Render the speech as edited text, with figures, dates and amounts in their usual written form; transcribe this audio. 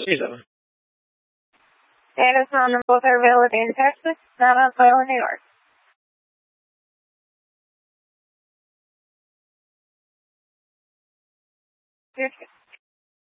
season. Status on both are available in Texas, not on file in New York. Your